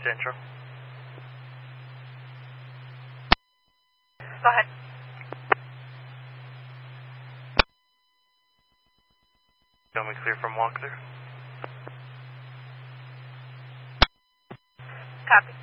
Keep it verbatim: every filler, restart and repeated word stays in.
Central. Go ahead. Show me clear from walkthrough. Copy.